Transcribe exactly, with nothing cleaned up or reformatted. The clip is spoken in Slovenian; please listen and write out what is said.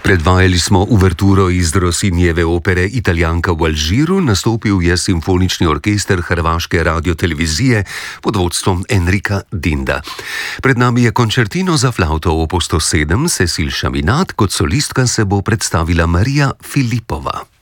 Predvajali smo uverturo iz Rossinijeve opere Italijanka v Alžiru, nastopil je simfonični orkester hrvaške radiotelevizije pod vodstvom Enrika Dinda. Pred nami je končertino za flavto opus sto sedem, Cecil Chaminade, kot solistka se bo predstavila Marija Filipova.